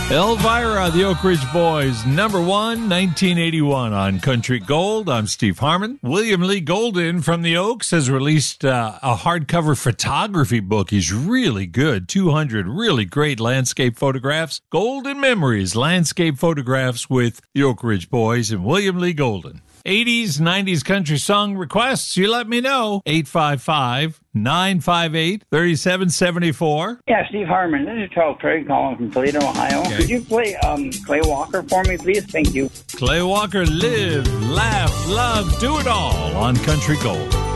Elvira, the Oak Ridge Boys, number 1, 1981 on Country Gold. I'm Steve Harmon. William Lee Golden from the Oaks has released a hardcover photography book. He's really good. 200 really great landscape photographs. Golden Memories, landscape photographs with the Oak Ridge Boys and William Lee Golden. 80s, 90s country song requests, you let me know. 855-958-3774. Yeah, Steve Harmon. This is Charles Craig calling from Toledo, Ohio. Okay. Could you play Clay Walker for me, please? Thank you. Clay Walker, live, laugh, love, do it all on Country Gold.